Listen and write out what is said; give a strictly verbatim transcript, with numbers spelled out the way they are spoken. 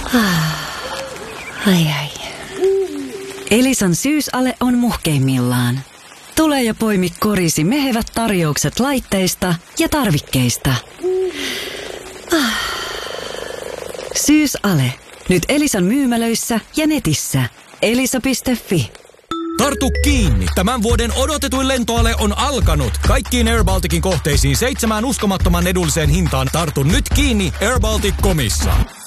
Ai ai. Elisan syysale on muhkeimmillaan. Tule ja poimi korisi mehevät tarjoukset laitteista ja tarvikkeista. Syysale. Nyt Elisan myymälöissä ja netissä. elisa piste fi. Tartu kiinni! Tämän vuoden odotetuin lentoale on alkanut. Kaikkiin Air Balticin kohteisiin seitsemään uskomattoman edulliseen hintaan. Tartu nyt kiinni airbaltic piste comissa.